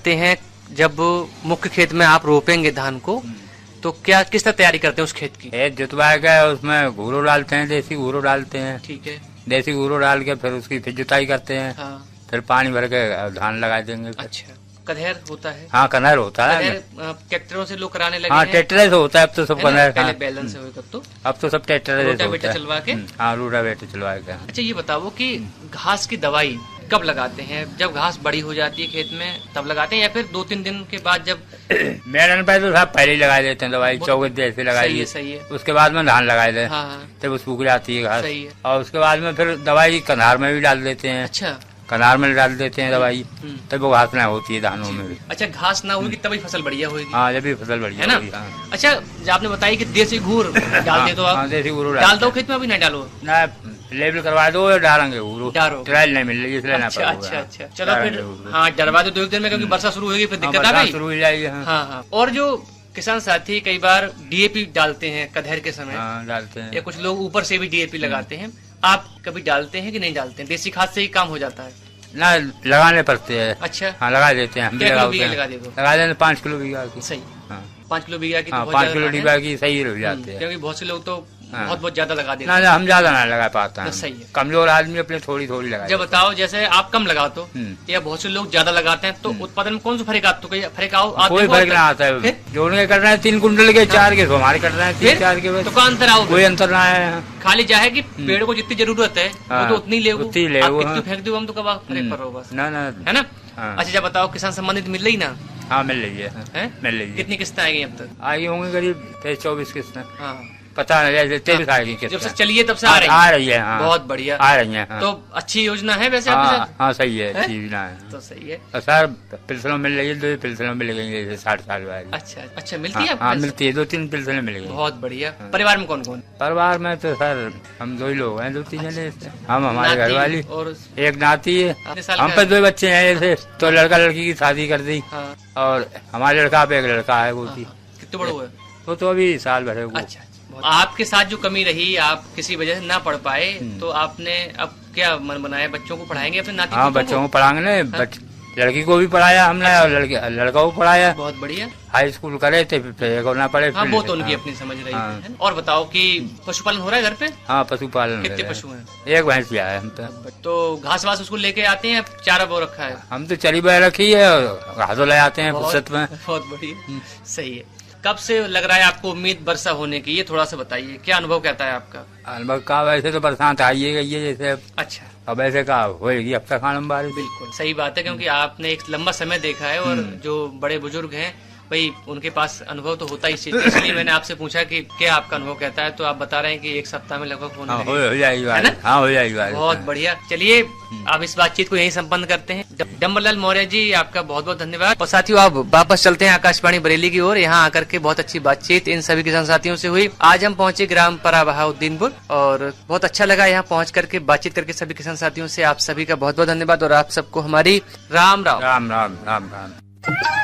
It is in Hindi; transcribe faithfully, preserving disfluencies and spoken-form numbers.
जानते हैं जब मुख्य खेत में आप रोपेंगे धान को तो क्या किस तरह तैयारी करते हैं उस खेत की? खेत जुतवा के उसमें घूरो डालते हैं, देसी घूरो डालते हैं। ठीक है। देसी घूरो डाल के फिर उसकी फिर जुताई करते हैं। हाँ। फिर पानी भर के धान लगा देंगे। अच्छा, कधेर होता है? हाँ, कनहर होता है। ट्रैक्टरों से लोग कराने लगे हाँ, हैं। ट्रैक्टर से होता है अब तो सब कनहर। पहले बैलन से होगा तो अब तो सब ट्रैक्टर से होता है। चलवा के। हाँ, रोटावेटर चलवा के। अच्छा, ये बताओ कि घास की दवाई कब लगाते हैं? जब घास बड़ी हो जाती है खेत में तब लगाते हैं या फिर दो तीन दिन के बाद? जब मेरन पे तो साहब पहले ही लगा देते हैं दवाई, चौबीस दिन से लगाइए। सही है। उसके बाद में धान लगाए दें। हाँ। तब वो सूख जाती है घास। सही है। और उसके बाद में फिर दवाई कनार में भी डाल देते हैं। अच्छा, कनार में डाल देते हैं दवाई, तब वो घास ना होती है धानों में भी। अच्छा, घास ना होगी तभी फसल बढ़िया होगी। हाँ, जब भी फसल बढ़िया है ना? हाँ। अच्छा, जब आपने बताया कि देसी घूर डाल दे तो आप हाँ, देसी घूर डाल दो खेत में, अभी नहीं डालो ना, लेबल करवा दो या डालेंगे घूर। डालो, ट्रायल नहीं मिल रही इसलिए। अच्छा अच्छा अच्छा, चलो फिर हाँ डरवा दो दो एक दिन में, क्योंकि वर्षा शुरू होगी फिर दिक्कत आ गई। शुरू हो जाएगी। हाँ हाँ। और जो किसान साथी कई बार डीएपी डालते हैं कधेर के समय, डालते हैं, या कुछ लोग ऊपर से भी डीएपी लगाते हैं, आप कभी डालते हैं कि नहीं डालते हैं? देसी खाद से ही काम हो जाता है ना, लगाने पड़ते हैं। अच्छा। हाँ, लगा देते हैं हम भी। लगा दे दो, लगा देते पाँच किलो बीघा की। सही। हाँ, पाँच किलो बीघा की। हाँ, पाँच किलो बीघा की सही हो जाते हैं, क्योंकि बहुत से लोग तो हाँ। बहुत बहुत ज्यादा लगा देते ना, हैं। ना, हम ज्यादा ना लगा पाता है। सही है। कमजोर आदमी अपने थोड़ी थोड़ी लगा। जब बताओ जैसे आप कम लगाते हो या बहुत से लोग ज्यादा लगाते हैं तो उत्पादन में कौन सा फर्क आता है? फर्क आओ कोई फर्क ना आता है। जो उनके कर रहे हैं तीन कुंटल के, चार के, तो हमारे कर रहे हैं तीन चार के, तो कौन अंतर आओ? कोई अंतर ना है। खाली चाहे कि पेड़ को जितनी जरूरत है वो तो उतनी ले, उतनी ले, फेंक दो हम तो कब फर्क पड़ रहा ना ना, है ना? अच्छा, जब बताओ किसान सम्मानित मिल रही ना? हाँ, मिल रही है, मिल रही है। कितनी किस्तें आएगी अब तक? आई होंगी करीब तेईस चौबीस किस्तें। हाँ, पता नहीं, तेईस आएगी। जब से चलिए तब से आ रही आ रही है। हाँ, बहुत बढ़िया आ रही है। हाँ। तो अच्छी योजना है वैसे हाँ, आपके साथ? हाँ, सही है, अच्छी योजना है। तो सही है। और सर पिल्सनों मिल रही है, दो पिल्सनों मिल गई जैसे साठ साल वाली। अच्छा अच्छा, मिलती है? हाँ, मिलती है, दो तीन पिल्सनें मिल गई। बहुत बढ़िया। परिवार में कौन कौन? परिवार में तो सर हम दो ही लोग हैं, दो तीन जने। हम, हमारे घर वाली और एक नाती है। हम पे दो बच्चे हैं जैसे, तो लड़का लड़की की शादी कर दी। और हमारे लड़का पे एक लड़का है, वो कितने बड़ा हुआ? वो तो अभी साल भर है। अच्छा, आपके साथ जो कमी रही, आप किसी वजह से ना पढ़ पाए, तो आपने अब क्या मन बनाया? बच्चों को पढ़ाएंगे अपने नाती? हाँ, बच्चों को पढ़ाएंगे। लड़की को भी पढ़ाया हमने और लड़के लड़का को पढ़ाया। बहुत बढ़िया। हाई स्कूल करे थे, फिर करना पड़े। हाँ, वो तो उनकी अपनी समझ रही है। और बताओ कि पशुपालन हो रहा है घर पे? हाँ, पशुपालन। कितने पशु हैं? एक भैंस भी है हम पे। तो घास वास उसको लेके आते हैं, चारा बो रखा है? हम तो चरी बह रखी है और घासों ले आते हैं फुर्सत में। बहुत बढ़िया, सही है। कब से लग रहा है आपको उम्मीद वर्षा होने की? ये थोड़ा सा बताइए, क्या अनुभव कहता है आपका? अनुभव का वैसे तो बरसात आई है गई है जैसे। अच्छा, अब ऐसे का होएगी अब तक खान बारिश। बिल्कुल सही बात है, क्योंकि आपने एक लंबा समय देखा है और जो बड़े बुजुर्ग हैं भाई उनके पास अनुभव तो होता ही, इसलिए मैंने आपसे पूछा कि क्या आपका अनुभव कहता है, तो आप बता रहे हैं कि एक सप्ताह में लगभग होने हो जाएगी। हाँ, हो जाएगी। बहुत बढ़िया। चलिए अब इस बातचीत को यहीं संपन्न करते हैं। डंबरलाल मौर्य जी, आपका बहुत बहुत धन्यवाद। और साथियों, आप वापस चलते हैं आकाशवाणी बरेली की ओर। यहाँ आकर के बहुत अच्छी बातचीत इन सभी किसान साथियों से हुई। आज हम पहुंचे ग्राम पराबहाउद्दीनपुर और बहुत अच्छा लगा यहाँ पहुंच करके बातचीत करके सभी किसान साथियों से। आप सभी का बहुत बहुत धन्यवाद और आप सबको हमारी राम राम राम राम राम राम।